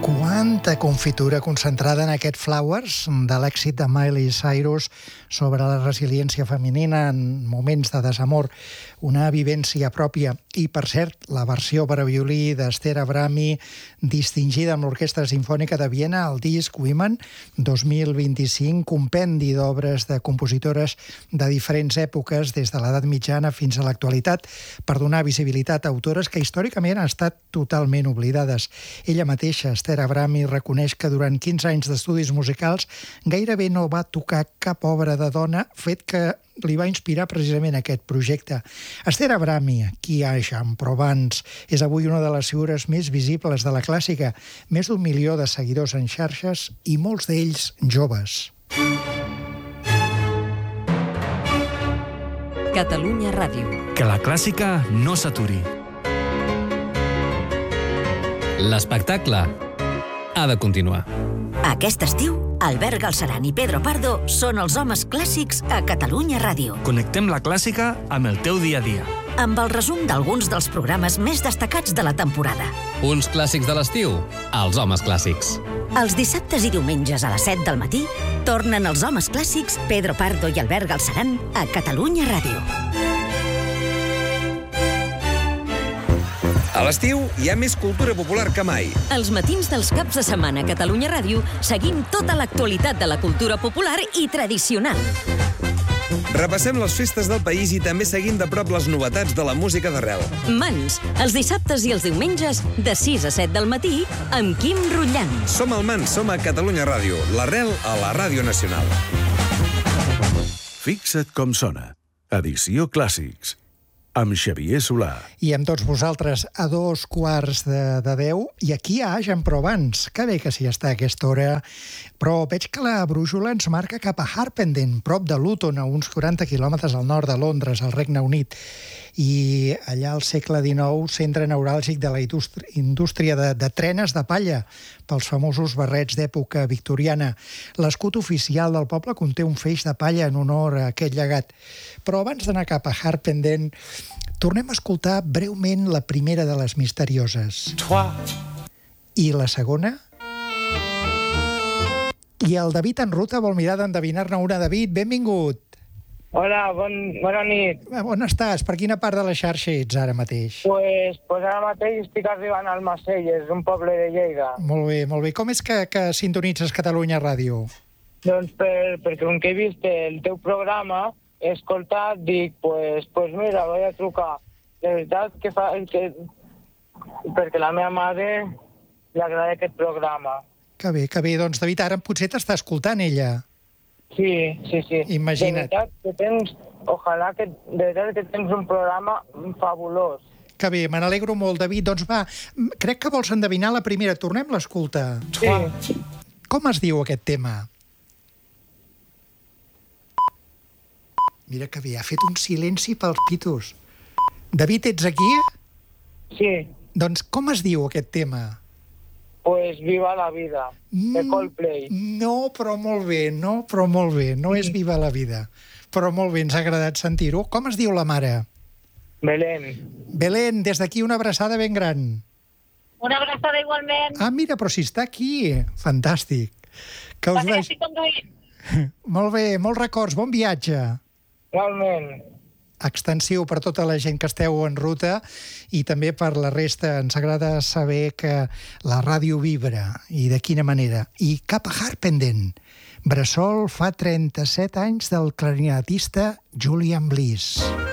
Quanta confitura concentrada en aquest Flowers de l'èxit de Miley Cyrus sobre la resiliència femenina en moments de desamor, una vivència pròpia. I, per cert, la versió per a violí d'Esther Abrami, distingida amb l'Orquestra Simfònica de Viena al disc Women 2025, compendi d'obres de compositores de diferents èpoques, des de l'edat mitjana fins a l'actualitat, per donar visibilitat a autores que històricament han estat totalment oblidades. Ella mateixa, Esther Abrami, reconeix que durant 15 anys d'estudis musicals gairebé no va tocar cap obra de dona, fet que li va inspirar precisament aquest projecte. Esther Abrami, qui ha en Provence, és avui una de les figures més visibles de la clàssica, més d'1 milió de seguidors en xarxes i molts d'ells joves. Catalunya Ràdio. Que la clàssica no s'aturi. L'espectacle ha de continuar. Aquest estiu, Albert Galceran i Pedro Pardo són els homes clàssics a Catalunya Ràdio. Connectem la clàssica amb el teu dia a dia. Amb el resum d'alguns dels programes més destacats de la temporada. Uns clàssics de l'estiu, els homes clàssics. Els dissabtes i diumenges a les 7 del matí tornen els homes clàssics Pedro Pardo i Albert Galceran a Catalunya Ràdio. A l'estiu hi ha més cultura popular que mai. Els matins dels caps de setmana a Catalunya Ràdio seguim tota l'actualitat de la cultura popular i tradicional. Repassem les festes del país i també seguim de prop les novetats de la música d'arrel. Mans, els dissabtes i els diumenges, de 6 a 7 del matí, amb Quim Rutllant. Som al Mans, som a Catalunya Ràdio, l'arrel a la Ràdio Nacional. Fixa't com sona. Edició Clàssics. Amb Xavier Solà. I amb tots vosaltres a 9:15 i aquí a Agen Provence. Que bé que s'hi està a aquesta hora, però veig que la brúixola ens marca cap a Harpenden, prop de Luton, a uns 40 quilòmetres al nord de Londres, al Regne Unit. I allà al segle XIX, centre neuràlgic de la indústria de trenes de palla, pels famosos barrets d'època victoriana. L'escut oficial del poble conté un feix de palla en honor a aquest llegat. Però abans d'anar cap a Harpenden, tornem a escoltar breument la primera de les misterioses. I la segona? I el David en ruta vol mirar d'endevinar-ne una. David, benvingut. Hola, bona nit. On estàs? Per quina part de la xarxa ets ara mateix? Pues ara mateix estic arribant al Macelles, un poble de Lleida. Molt bé, molt bé. Com és que sintonitzes Catalunya Ràdio? Doncs perquè com que he vist el teu programa, he escoltat, dic, pues mira, voy a trucar. De veritat que perquè la meva mare li agrada aquest programa. Que bé. Doncs, David, ara potser t'està escoltant ella. Sí. Imagina't. Ojalà que tens un programa fabulós. Que bé, me n'alegro molt, David. Doncs va, crec que vols endevinar la primera. Tornem-la a escoltar. Sí. Com es diu aquest tema? Mira que bé, ha fet un silenci pels pitos. David, ets aquí? Sí. Doncs com es diu aquest tema? Pues Viva la Vida, de Coldplay. No, però molt bé. No és Viva la Vida. Però molt bé, ens ha agradat sentir-ho. Com es diu la mare? Belén. Belén, des d'aquí una abraçada ben gran. Una abraçada igualment. Ah, mira, però si està aquí. Fantàstic. Que us estic conduint. Molt bé, molts records. Bon viatge. Igualment. Extensiu per tota la gent que esteu en ruta i també per la resta. Ens agrada saber que la ràdio vibra i de quina manera. I cap a Harpenden, bressol fa 37 anys del clarinetista Julian Bliss.